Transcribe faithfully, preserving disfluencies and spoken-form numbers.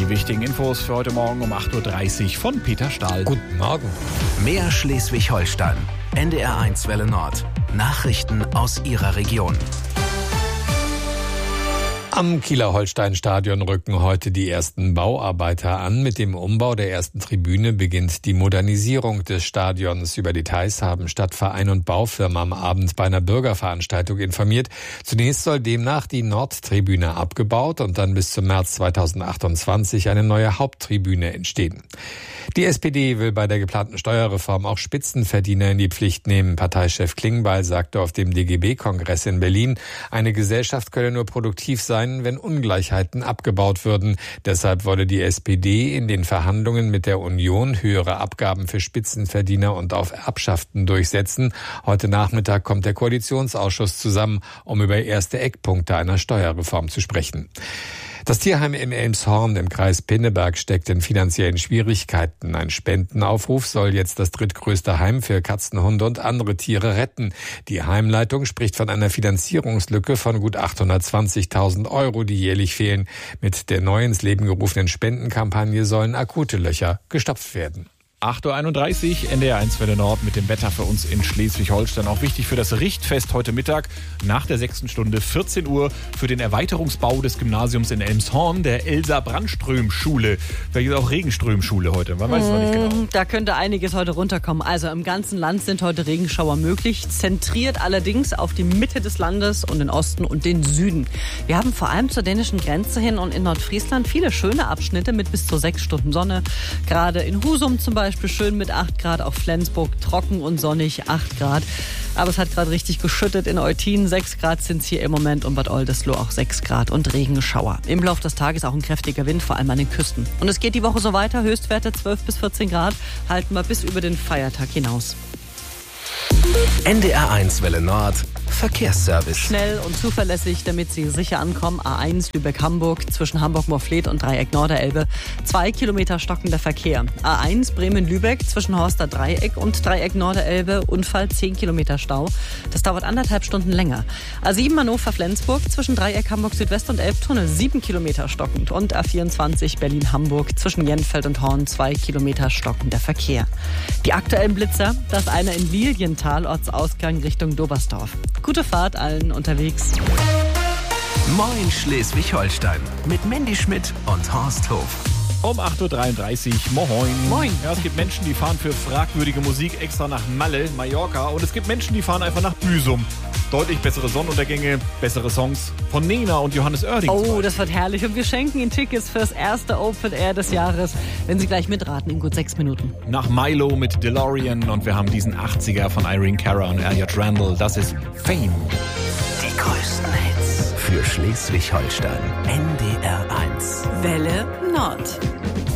Die wichtigen Infos für heute Morgen um acht Uhr dreißig von Peter Stahl. Guten Morgen. Mehr Schleswig-Holstein. N D R eins Welle Nord. Nachrichten aus Ihrer Region. Am Kieler Holstein-Stadion rücken heute die ersten Bauarbeiter an. Mit dem Umbau der ersten Tribüne beginnt die Modernisierung des Stadions. Über Details haben Stadtverein und Baufirma am Abend bei einer Bürgerveranstaltung informiert. Zunächst soll demnach die Nordtribüne abgebaut und dann bis zum März zweitausendachtundzwanzig eine neue Haupttribüne entstehen. Die S P D will bei der geplanten Steuerreform auch Spitzenverdiener in die Pflicht nehmen. Parteichef Klingbeil sagte auf dem D G B-Kongress in Berlin, eine Gesellschaft könne nur produktiv sein, wenn Ungleichheiten abgebaut würden. Deshalb wolle die S P D in den Verhandlungen mit der Union höhere Abgaben für Spitzenverdiener und auf Erbschaften durchsetzen. Heute Nachmittag kommt der Koalitionsausschuss zusammen, um über erste Eckpunkte einer Steuerreform zu sprechen. Das Tierheim in Elmshorn im Kreis Pinneberg steckt in finanziellen Schwierigkeiten. Ein Spendenaufruf soll jetzt das drittgrößte Heim für Katzen, Hunde und andere Tiere retten. Die Heimleitung spricht von einer Finanzierungslücke von gut achthundertzwanzigtausend Euro, die jährlich fehlen. Mit der neu ins Leben gerufenen Spendenkampagne sollen akute Löcher gestopft werden. acht Uhr einunddreißig, N D R eins Welle Nord mit dem Wetter für uns in Schleswig-Holstein. Auch wichtig für das Richtfest heute Mittag nach der sechsten Stunde vierzehn Uhr für den Erweiterungsbau des Gymnasiums in Elmshorn, der Elsa-Brandström-Schule. Vielleicht ist auch Regenström-Schule heute, man weiß es noch nicht genau. Da könnte einiges heute runterkommen. Also im ganzen Land sind heute Regenschauer möglich, zentriert allerdings auf die Mitte des Landes und den Osten und den Süden. Wir haben vor allem zur dänischen Grenze hin und in Nordfriesland viele schöne Abschnitte mit bis zu sechs Stunden Sonne. Gerade in Husum zum Beispiel. Beispiel schön mit acht Grad, auch Flensburg trocken und sonnig acht Grad. Aber es hat gerade richtig geschüttet in Eutin. sechs Grad sind es hier im Moment und Bad Oldesloe auch sechs Grad und Regenschauer. Im Laufe des Tages auch ein kräftiger Wind, vor allem an den Küsten. Und es geht die Woche so weiter. Höchstwerte zwölf bis vierzehn Grad halten wir bis über den Feiertag hinaus. N D R eins Welle Nord. Verkehrsservice. Schnell und zuverlässig, damit Sie sicher ankommen. A eins Lübeck-Hamburg zwischen Hamburg-Morfleet und Dreieck Norderelbe. Zwei Kilometer stockender Verkehr. A eins Bremen-Lübeck zwischen Horster Dreieck und Dreieck Norderelbe. Unfall zehn Kilometer Stau. Das dauert anderthalb Stunden länger. A sieben Hannover-Flensburg zwischen Dreieck Hamburg-Südwest und Elbtunnel. Sieben Kilometer stockend. Und A vierundzwanzig Berlin-Hamburg zwischen Jenfeld und Horn. Zwei Kilometer stockender Verkehr. Die aktuellen Blitzer, das eine in Lilienthal, Ortsausgang Richtung Dobersdorf. Gute Fahrt allen unterwegs. Moin Schleswig-Holstein mit Mandy Schmidt und Horst Hof. Um acht Uhr dreiunddreißig, moin. Moin. Ja, es gibt Menschen, die fahren für fragwürdige Musik extra nach Malle, Mallorca. Und es gibt Menschen, die fahren einfach nach Büsum. Deutlich bessere Sonnenuntergänge, bessere Songs von Nena und Johannes Oerding. Oh, das wird herrlich. Und wir schenken Ihnen Tickets fürs erste Open Air des Jahres, wenn Sie gleich mitraten in gut sechs Minuten. Nach Milo mit DeLorean und wir haben diesen achtziger von Irene Cara und Elliot Randall. Das ist Fame. Die größten Hits für Schleswig-Holstein. N D R eins. Welle Nord.